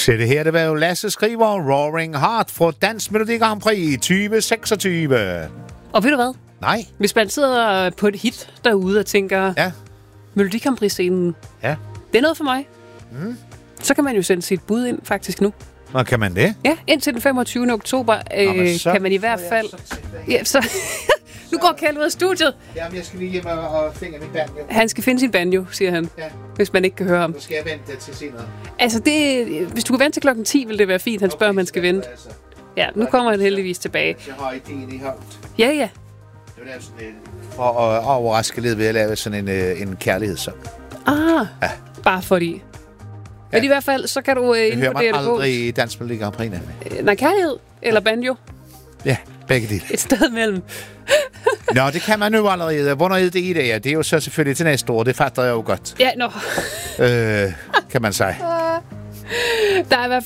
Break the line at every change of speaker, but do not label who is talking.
Se det her, det var jo Lasse skriver Roaring Heart fra Dansk Melodi Grand Prix 2026.
Og ved du hvad?
Nej.
Hvis man sidder på et hit derude og tænker,
Ja.
Melodi Grand Prix-scenen,
Ja.
det er noget for mig. Så kan man jo sende sit bud ind faktisk nu.
Nå, kan man det?
Ja, indtil den 25. oktober kan man i hvert fald... Ja, så... Nu går Kjeld ud af studiet.
Jamen, jeg skal lige hjem og finde min banjo.
Han skal finde sin banjo, siger han.
Ja.
Hvis man ikke kan høre ham.
Nu skal jeg vente til senere.
Altså, hvis du kan vente til klokken 10, vil det være fint. Han spørger, om man skal vente. Ja, nu kommer han heldigvis tilbage.
Jeg har ideen i hånd.
Ja.
Jeg vil lave sådan en... For at overraske lidt ved at lave sådan en kærlighedssang.
Ja. Bare fordi. Men i hvert fald, så kan du
Det hører man
det på.
aldrig i Dansk Melodi Grand Prix.
Nej, kærlighed eller banjo.
Ja, begge dele.
Et sted mellem.
Nå, det kan man jo allerede. Hvornår er det i dag? Det er jo så selvfølgelig til næste år. Det fatter jeg jo godt.
Ja,
Kan man sige.
Der er i hvert fald